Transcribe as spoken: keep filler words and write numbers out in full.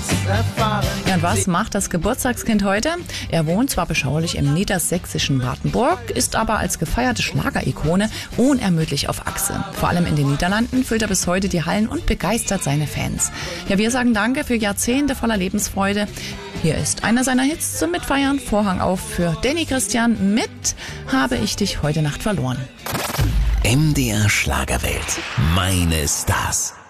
Ja, und was macht das Geburtstagskind heute? Er wohnt zwar beschaulich im niedersächsischen Wartenburg, ist aber als gefeierte Schlagerikone unermüdlich auf Achse. Vor allem in den Niederlanden füllt er bis heute die Hallen und begeistert seine Fans. Ja, wir sagen Danke für Jahrzehnte voller Lebensfreude. Hier ist einer seiner Hits zum Mitfeiern. Vorhang auf für Danny Christian mit Habe ich dich heute Nacht verloren. M D R Schlagerwelt. Meine Stars.